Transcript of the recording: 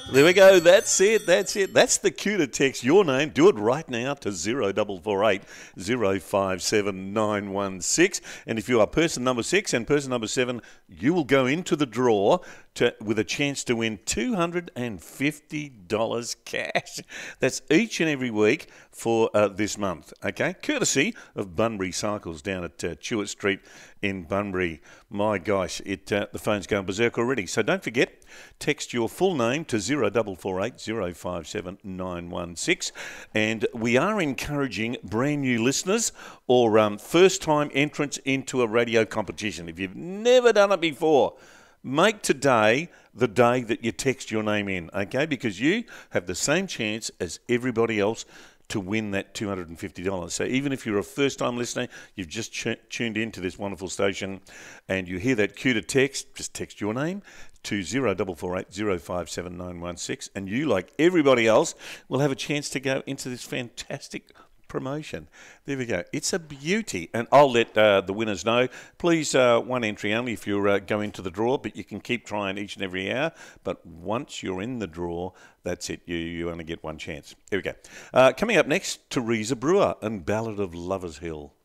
There we go. That's it. That's it. That's the cue to text your name. Do it right now to 0448 057 916. And if you are person number 6 and person number 7, you will go into the draw with a chance to win $250 cash. That's each and every week for this month. Okay, courtesy of Bunbury Cycles down at Chewett Street in Bunbury. My gosh, the phone's going berserk already. So don't forget, text your full name to 0448 057 916. And we are encouraging brand new listeners or first-time entrants into a radio competition. If you've never done it before, make today the day that you text your name in, okay? Because you have the same chance as everybody else to win that $250. So even if you're a first-time listener, you've just tuned into this wonderful station and you hear that cue to text, just text your name to 0448 057 916, and you, like everybody else, will have a chance to go into this fantastic promotion. There we go. It's a beauty. And I'll let the winners know. Please, one entry only if you go into the draw, but you can keep trying each and every hour. But once you're in the draw, that's it. You only get one chance. Here we go. Coming up next, Teresa Brewer and Ballad of Lover's Hill.